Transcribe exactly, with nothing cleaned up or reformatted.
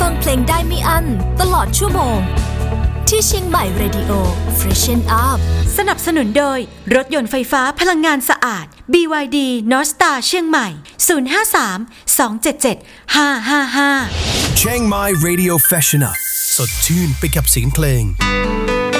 ฟังเพลงได้ไม่อั้นตลอดชั่วโมงที่เชียงใหม่ Radio Freshen Up สนับสนุนโดยรถยนต์ไฟฟ้าพลังงานสะอาด บี วาย ดี North Star เชียงใหม่ ศูนย์ ห้า สาม สอง เจ็ด เจ็ด ห้า ห้า ห้า Chiang Mai Radio Freshen Up สดชื่นไปกับเสียงเพลง